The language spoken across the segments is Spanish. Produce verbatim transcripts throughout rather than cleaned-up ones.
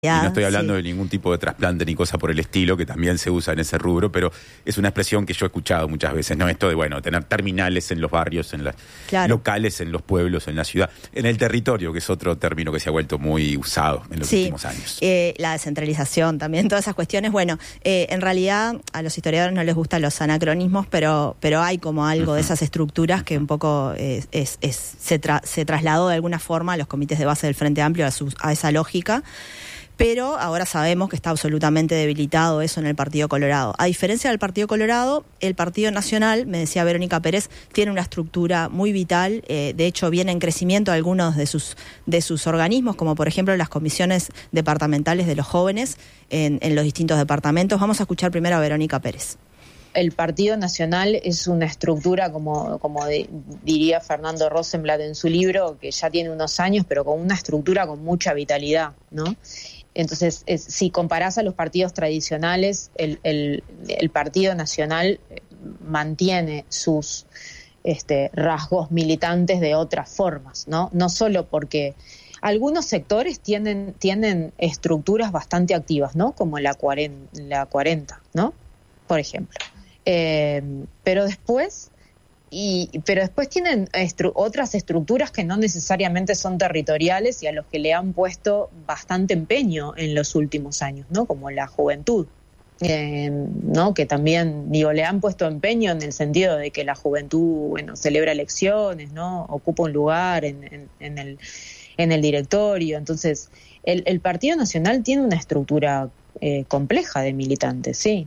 Y no estoy hablando sí. de ningún tipo de trasplante ni cosa por el estilo, que también se usa en ese rubro, pero es una expresión que yo he escuchado muchas veces, ¿no? Esto de, bueno, tener terminales en los barrios, en las claro. locales, en los pueblos, en la ciudad, en el territorio, que es otro término que se ha vuelto muy usado en los sí. últimos años. Eh, la descentralización también, todas esas cuestiones. Bueno, eh, en realidad a los historiadores no les gustan los anacronismos, pero, pero hay como algo uh-huh. de esas estructuras que un poco eh, es, es, se, tra- se trasladó de alguna forma a los comités de base del Frente Amplio a, su, a esa lógica. Pero ahora sabemos que está absolutamente debilitado eso en el Partido Colorado. A diferencia del Partido Colorado, el Partido Nacional, me decía Verónica Pérez, tiene una estructura muy vital. Eh, de hecho, viene en crecimiento algunos de sus, de sus organismos, como por ejemplo las comisiones departamentales de los jóvenes en, en los distintos departamentos. Vamos a escuchar primero a Verónica Pérez. El Partido Nacional es una estructura, como, como de, diría Fernando Rosenblatt en su libro, que ya tiene unos años, pero con una estructura con mucha vitalidad, ¿no? Entonces, es, si comparás a los partidos tradicionales, el, el, el Partido Nacional mantiene sus este, rasgos militantes de otras formas, ¿no? No solo porque algunos sectores tienen, tienen estructuras bastante activas, ¿no? Como la cuarenta, la cuarenta, ¿no? Por ejemplo. Eh, pero después... Y, pero después tienen estru- otras estructuras que no necesariamente son territoriales y a los que le han puesto bastante empeño en los últimos años, ¿no? Como la juventud, eh, ¿no? Que también, digo, le han puesto empeño en el sentido de que la juventud, bueno, celebra elecciones, ¿no? Ocupa un lugar en, en, en, el, en el directorio. Entonces, el, el Partido Nacional tiene una estructura eh, compleja de militantes, sí.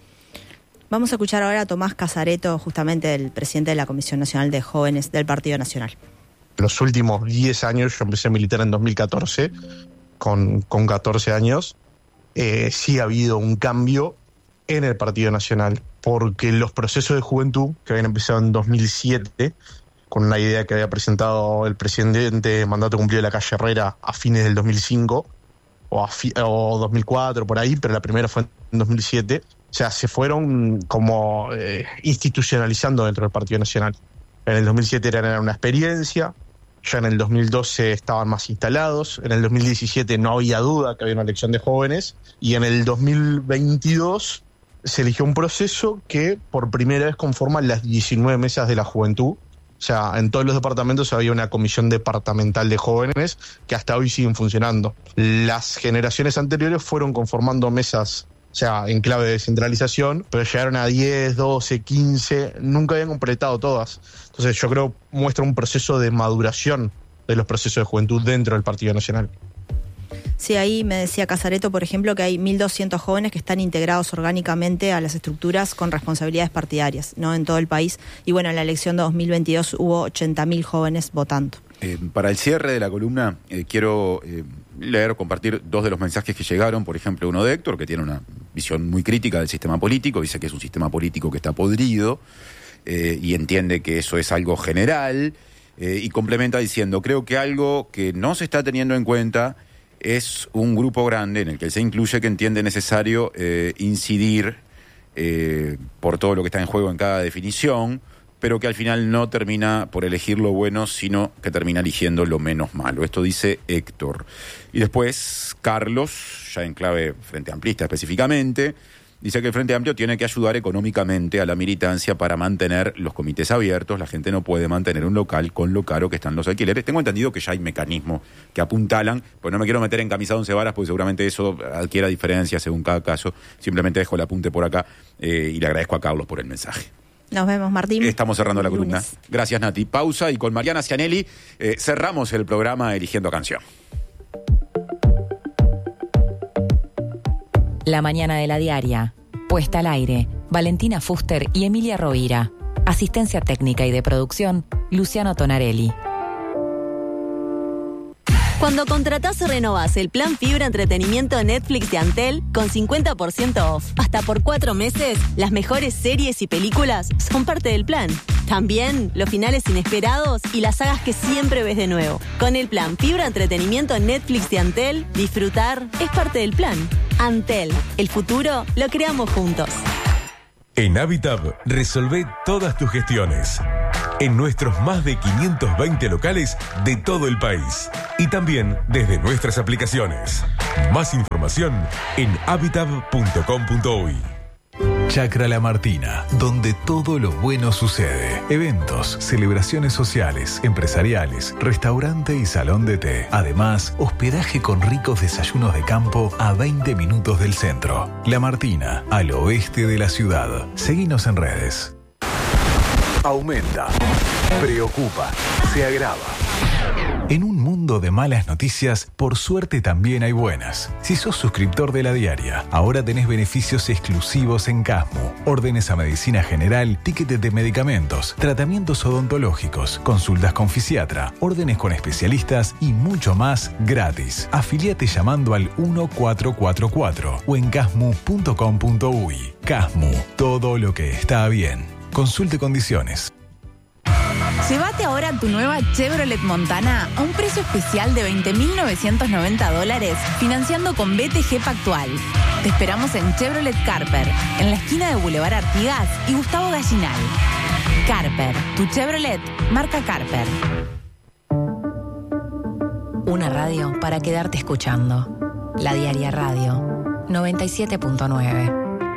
Vamos a escuchar ahora a Tomás Casareto, justamente el presidente de la Comisión Nacional de Jóvenes del Partido Nacional. Los últimos diez años, yo empecé a militar en dos mil catorce, con, con catorce años, eh, sí ha habido un cambio en el Partido Nacional, porque los procesos de juventud, que habían empezado en dos mil siete, con una idea que había presentado el presidente de mandato cumplido de la calle Herrera a fines del dos mil cinco, o, a fi- o dos mil cuatro, por ahí, pero la primera fue en dos mil siete, o sea, se fueron como eh, institucionalizando dentro del Partido Nacional. En el dos mil siete eran una experiencia, ya en el dos mil doce estaban más instalados, en el dos mil diecisiete no había duda que había una elección de jóvenes, y en el dos mil veintidós se eligió un proceso que por primera vez conforma las diecinueve mesas de la juventud. O sea, en todos los departamentos había una comisión departamental de jóvenes que hasta hoy siguen funcionando. Las generaciones anteriores fueron conformando mesas, o sea, en clave de descentralización, pero llegaron a diez, doce, quince, nunca habían completado todas. Entonces yo creo que muestra un proceso de maduración de los procesos de juventud dentro del Partido Nacional. Sí, ahí me decía Casareto, por ejemplo, que hay mil doscientos jóvenes que están integrados orgánicamente a las estructuras con responsabilidades partidarias, ¿no? En todo el país. Y bueno, en la elección de dos mil veintidós hubo ochenta mil jóvenes votando. Eh, para el cierre de la columna, eh, quiero eh, leer o compartir dos de los mensajes que llegaron. Por ejemplo, uno de Héctor, que tiene una visión muy crítica del sistema político. Dice que es un sistema político que está podrido eh, y entiende que eso es algo general. Eh, y complementa diciendo, creo que algo que no se está teniendo en cuenta es un grupo grande en el que se incluye que entiende necesario eh, incidir eh, por todo lo que está en juego en cada definición, pero que al final no termina por elegir lo bueno, sino que termina eligiendo lo menos malo. Esto dice Héctor. Y después Carlos, ya en clave Frente Amplista específicamente, dice que el Frente Amplio tiene que ayudar económicamente a la militancia para mantener los comités abiertos. La gente no puede mantener un local con lo caro que están los alquileres. Tengo entendido que ya hay mecanismos que apuntalan, pues no me quiero meter en camisa de once varas, porque seguramente eso adquiera diferencias según cada caso. Simplemente dejo el apunte por acá eh, y le agradezco a Carlos por el mensaje. Nos vemos, Martín. Estamos cerrando la columna. Gracias, Nati. Pausa y con Mariana Cianelli eh, cerramos el programa eligiendo canción. La mañana de la diaria. Puesta al aire. Valentina Fuster y Emilia Rovira. Asistencia técnica y de producción, Luciano Tonarelli. Cuando contratás o renovás el plan Fibra Entretenimiento Netflix de Antel con cincuenta por ciento off hasta por cuatro meses, las mejores series y películas son parte del plan. También los finales inesperados y las sagas que siempre ves de nuevo. Con el plan Fibra Entretenimiento Netflix de Antel, disfrutar es parte del plan. Antel, el futuro lo creamos juntos. En Habitab, resolvé todas tus gestiones. En nuestros más de quinientos veinte locales de todo el país. Y también desde nuestras aplicaciones. Más información en habitab punto com punto uy. Chacra La Martina, donde todo lo bueno sucede. Eventos, celebraciones sociales, empresariales, restaurante y salón de té. Además, hospedaje con ricos desayunos de campo a veinte minutos del centro. La Martina, al oeste de la ciudad. Seguinos en redes. Aumenta, preocupa, se agrava. En un mundo de malas noticias, por suerte también hay buenas. Si sos suscriptor de La Diaria, ahora tenés beneficios exclusivos en Casmu. Órdenes a medicina general, tickets de medicamentos, tratamientos odontológicos, consultas con fisiatra, órdenes con especialistas y mucho más gratis. Afiliate llamando al uno cuatro cuatro cuatro o en casmu punto com punto uy. Casmu, todo lo que está bien. Consulte condiciones. Llévate ahora tu nueva Chevrolet Montana a un precio especial de veinte mil novecientos noventa dólares, financiando con B T G Pactual. Te esperamos en Chevrolet Carper, en la esquina de Boulevard Artigas y Gustavo Gallinal. Carper, tu Chevrolet, marca Carper. Una radio para quedarte escuchando. La Diaria Radio, noventa y siete punto nueve.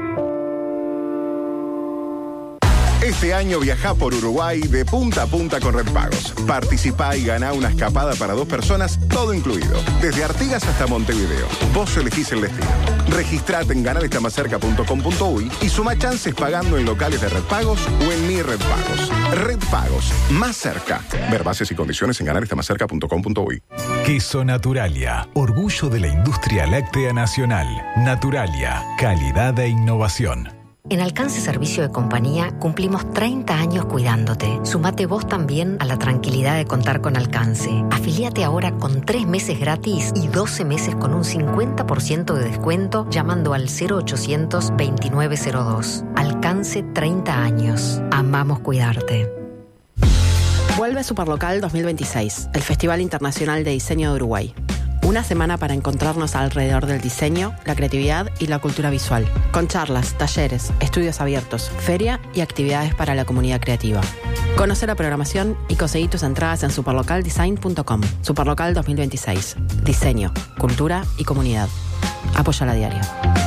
Este año viajá por Uruguay de punta a punta con Red Pagos. Participá y ganá una escapada para dos personas, todo incluido. Desde Artigas hasta Montevideo. Vos elegís el destino. Registrate en ganar está más cerca punto com punto uy y suma chances pagando en locales de Red Pagos o en Mi Red Pagos. Red Pagos, más cerca. Ver bases y condiciones en ganar está más cerca punto com punto uy. Queso Naturalia, orgullo de la industria láctea nacional. Naturalia, calidad e innovación. En Alcance Servicio de Compañía cumplimos treinta años cuidándote. Sumate vos también a la tranquilidad de contar con Alcance. Afilíate ahora con tres meses gratis y doce meses con un cincuenta por ciento de descuento llamando al cero ochocientos veintinueve cero dos. Alcance treinta años. Amamos cuidarte. Vuelve Superlocal dos mil veintiséis, el Festival Internacional de Diseño de Uruguay. Una semana para encontrarnos alrededor del diseño, la creatividad y la cultura visual, con charlas, talleres, estudios abiertos, feria y actividades para la comunidad creativa. Conoce la programación y conseguí tus entradas en superlocal design punto com. Superlocal dos mil veintiséis. Diseño, cultura y comunidad. Apoya La Diaria.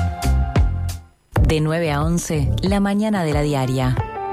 De nueve a once, la mañana de La Diaria.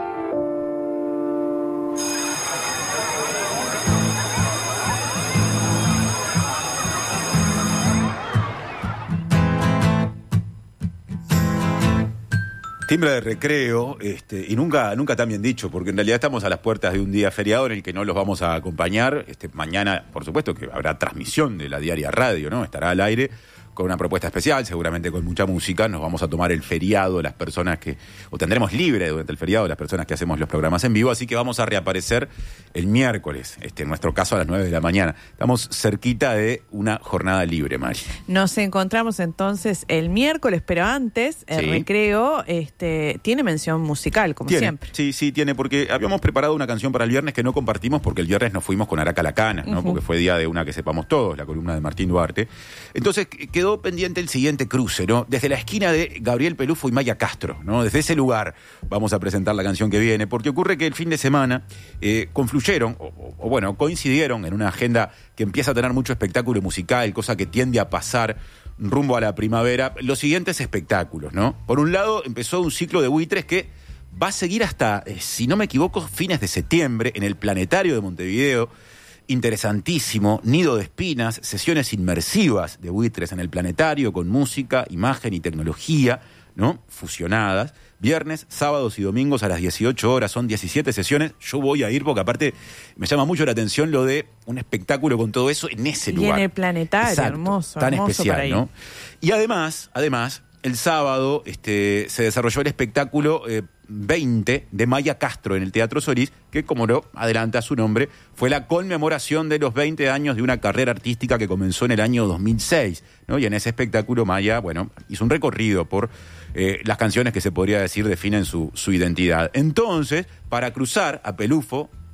Timbre de recreo, este, y nunca, nunca tan bien dicho, porque en realidad estamos a las puertas de un día feriado en el que no los vamos a acompañar. Este, mañana, por supuesto, que habrá transmisión de La Diaria Radio, ¿no? Estará al aire con una propuesta especial, seguramente con mucha música. Nos vamos a tomar el feriado, las personas que, o tendremos libre durante el feriado las personas que hacemos los programas en vivo, así que vamos a reaparecer el miércoles, este, en nuestro caso a las nueve de la mañana. Estamos cerquita de una jornada libre, Mari. Nos encontramos entonces el miércoles, pero antes, el Sí. recreo este, tiene mención musical, como Tiene, siempre. Sí, sí, tiene, porque habíamos preparado una canción para el viernes que no compartimos porque el viernes nos fuimos con Araca Lacana, ¿no? Ujú. Porque fue día de una que sepamos todos, la columna de Martín Duarte. Entonces quedó pendiente el siguiente cruce, ¿no? Desde la esquina de Gabriel Pelufo y Maya Castro, ¿no? Desde ese lugar vamos a presentar la canción que viene, porque ocurre que el fin de semana eh, confluyeron, o, o, o bueno, coincidieron en una agenda que empieza a tener mucho espectáculo musical, cosa que tiende a pasar rumbo a la primavera, los siguientes espectáculos, ¿no? Por un lado, empezó un ciclo de buitres que va a seguir hasta, eh, si no me equivoco, fines de septiembre en el Planetario de Montevideo. Interesantísimo, nido de espinas, sesiones inmersivas de buitres en el Planetario con música, imagen y tecnología, ¿no? Fusionadas. Viernes, sábados y domingos a las dieciocho horas, son diecisiete sesiones. Yo voy a ir porque aparte me llama mucho la atención lo de un espectáculo con todo eso en ese Y lugar. en el Planetario, Exacto, hermoso, tan hermoso especial, para ir. ¿no? Y además, además, el sábado este, se desarrolló el espectáculo eh, veinte de Maya Castro en el Teatro Solís, que como lo adelanta su nombre, fue la conmemoración de los veinte años de una carrera artística que comenzó en el año dos mil seis, ¿no? Y en ese espectáculo Maya, bueno, hizo un recorrido por eh, las canciones que se podría decir definen su, su identidad. Entonces, para cruzar a Pelufo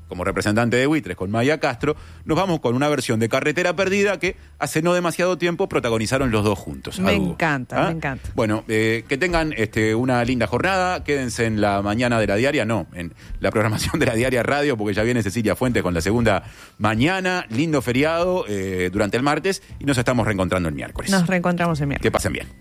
como representante de Buitres con Maya Castro, nos vamos con una versión de Carretera Perdida que hace no demasiado tiempo protagonizaron los dos juntos. Me Algo. encanta, ¿Ah? me encanta. Bueno, eh, que tengan este, una linda jornada, quédense en la mañana de la diaria, no, en la programación de la diaria radio, porque ya viene Cecilia Fuentes con la segunda mañana, lindo feriado eh, durante el martes y nos estamos reencontrando el miércoles. Nos reencontramos el miércoles. Que pasen bien.